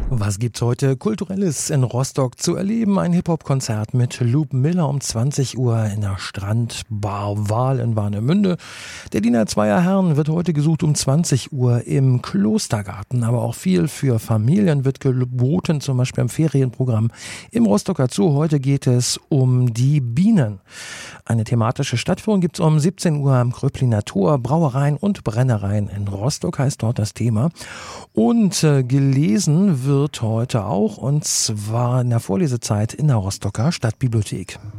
Was gibt's heute Kulturelles in Rostock zu erleben? Ein Hip-Hop-Konzert mit Luke Miller um 20 Uhr in der Strandbar Wahl in Warnemünde. Der Diener zweier Herren wird heute gesucht um 20 Uhr im Klostergarten. Aber auch viel für Familien wird geboten, zum Beispiel im Ferienprogramm im Rostocker Zoo. Heute geht es um die Bienen. Eine thematische Stadtführung gibt's um 17 Uhr am Kröpliner Tor. Brauereien und Brennereien in Rostock heißt dort das Thema. Und gelesen wird heute auch, und zwar in der Vorlesezeit in der Rostocker Stadtbibliothek.